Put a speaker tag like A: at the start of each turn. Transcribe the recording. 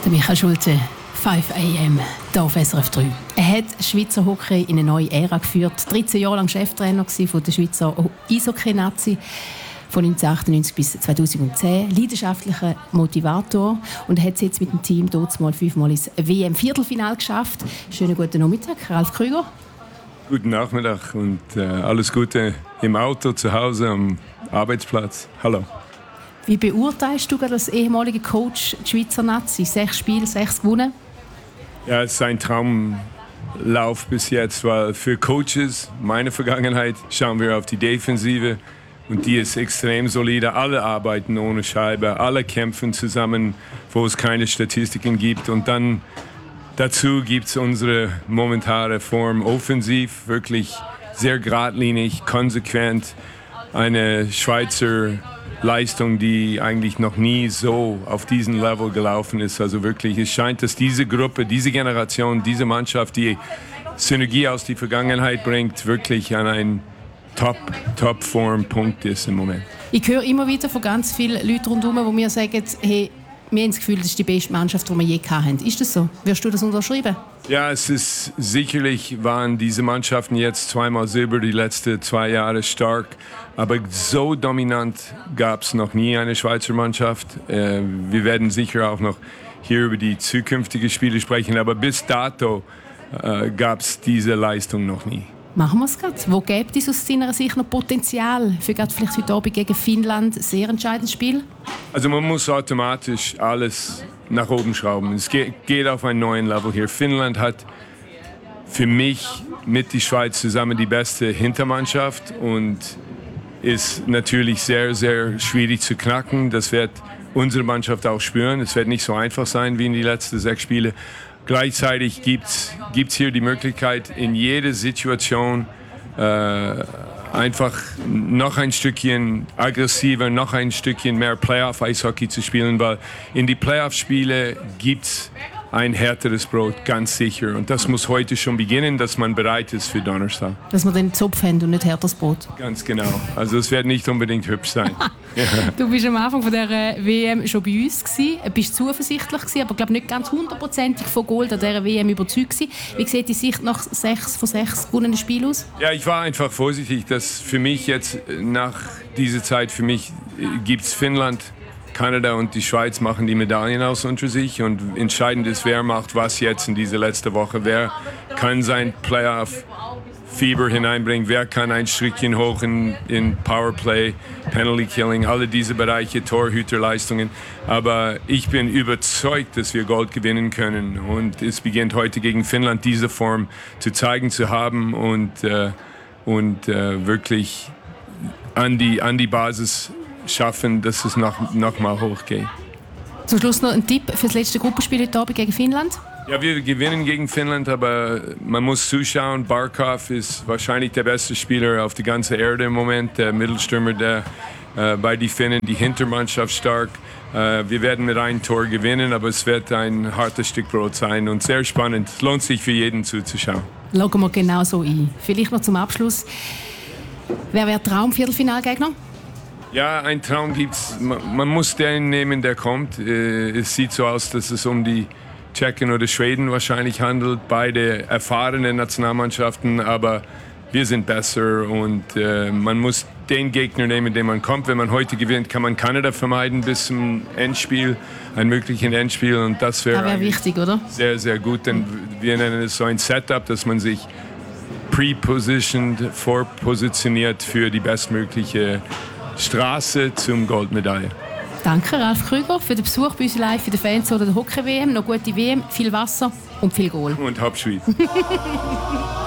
A: Der Michael Schulte, 5 AM, hier auf SRF 3. Er hat Schweizer Hockey in eine neue Ära geführt. 13 Jahre lang Cheftrainer von der Schweizer Eishockey-Nazi. Von 1998 bis 2010. Leidenschaftlicher Motivator. Und er hat es jetzt mit dem Team dort mal 5-mal ins WM-Viertelfinale geschafft. Schönen guten Nachmittag, Ralf Krüger.
B: Guten Nachmittag und alles Gute im Auto, zu Hause, am Arbeitsplatz. Hallo.
A: Wie beurteilst du als ehemaliger Coach die Schweizer Nazi? 6 Spiele, 6 gewonnen?
B: Ja, es ist ein Traumlauf bis jetzt, weil für Coaches, meine Vergangenheit, schauen wir auf die Defensive und die ist extrem solide. Alle arbeiten ohne Scheibe, alle kämpfen zusammen, wo es keine Statistiken gibt. Und dann dazu gibt es unsere momentane Form offensiv, wirklich sehr geradlinig, konsequent. Eine Schweizer Leistung, die eigentlich noch nie so auf diesem Level gelaufen ist. Also wirklich, es scheint, dass diese Gruppe, diese Generation, diese Mannschaft, die Synergie aus der Vergangenheit bringt, wirklich an einen Top-Form-Punkt ist im Moment.
A: Ich höre immer wieder von ganz vielen Leuten rundherum, die mir sagen, hey, wir haben das Gefühl, das ist die beste Mannschaft, die wir je hatten. Ist das so? Wirst du das unterschreiben?
B: Ja, es ist sicherlich, waren diese Mannschaften jetzt 2-mal Silber die letzten 2 Jahre stark, aber so dominant gab es noch nie eine Schweizer Mannschaft. Wir werden sicher auch noch hier über die zukünftigen Spiele sprechen, aber bis dato gab es diese Leistung noch nie.
A: Machen wir es gerade. Wo gibt es aus deiner Sicht noch Potenzial für gerade vielleicht heute Abend gegen Finnland? Sehr entscheidendes Spiel.
B: Also man muss automatisch alles nach oben schrauben. Es geht auf einen neuen Level hier. Finnland hat für mich mit der Schweiz zusammen die beste Hintermannschaft und ist natürlich sehr, sehr schwierig zu knacken. Das wird unsere Mannschaft auch spüren. Es wird nicht so einfach sein wie in die letzten 6 Spiele. Gleichzeitig gibt's hier die Möglichkeit, in jeder Situation einfach noch ein Stückchen aggressiver, noch ein Stückchen mehr Playoff-Eishockey zu spielen, weil in die Playoff-Spiele gibt's ein härteres Brot, ganz sicher. Und das muss heute schon beginnen, dass man bereit ist für Donnerstag. Dass
A: man den Zopf haben und nicht härteres Brot.
B: Ganz genau. Also es wird nicht unbedingt hübsch sein. Ja.
A: Du bist am Anfang von der WM schon bei uns gewesen, bist zuversichtlich gewesen, aber glaube nicht ganz 100% von Gold an dieser WM überzeugt gewesen. Wie sieht die Sicht nach 6 von 6 gewonnenen Spielen aus?
B: Ja, ich war einfach vorsichtig, dass für mich jetzt nach dieser Zeit, für mich gibt es Finnland, Kanada und die Schweiz machen die Medaillen aus unter sich und entscheidend ist, wer macht was jetzt in dieser letzten Woche. Wer kann sein Playoff-Fieber hineinbringen, wer kann ein Stückchen hoch in Powerplay, Penalty Killing, alle diese Bereiche, Torhüterleistungen. Aber ich bin überzeugt, dass wir Gold gewinnen können und es beginnt heute gegen Finnland diese Form zu zeigen zu haben und wirklich an die Basis schaffen, dass es noch mal hochgeht.
A: Zum Schluss noch ein Tipp für das letzte Gruppenspiel heute Abend gegen Finnland?
B: Ja, wir gewinnen gegen Finnland, aber man muss zuschauen. Barkov ist wahrscheinlich der beste Spieler auf der ganzen Erde im Moment, der Mittelstürmer, der bei den Finnen, die Hintermannschaft stark. Wir werden mit einem Tor gewinnen, aber es wird ein hartes Stück Brot sein und sehr spannend. Es lohnt sich für jeden zuzuschauen.
A: Schauen wir genau so ein. Vielleicht noch zum Abschluss. Wer wäre Traum-Viertelfinalgegner?
B: Ja, ein Traum gibt's. Man muss den nehmen, der kommt. Es sieht so aus, dass es um die Tschechen oder Schweden wahrscheinlich handelt. Beide erfahrene Nationalmannschaften, aber wir sind besser und man muss den Gegner nehmen, den man kommt. Wenn man heute gewinnt, kann man Kanada vermeiden bis zum Endspiel, ein möglichen Endspiel. Und das wäre
A: wichtig, oder?
B: Sehr, sehr gut, denn wir nennen es so ein Setup, dass man sich pre-positioned, vorpositioniert für die bestmögliche Straße zum Goldmedaille.
A: Danke, Ralf Krüger, für den Besuch bei uns live für die Fans oder der Hockey-WM. Noch gute WM, viel Wasser und viel Goal.
B: Und Hauptschweiz.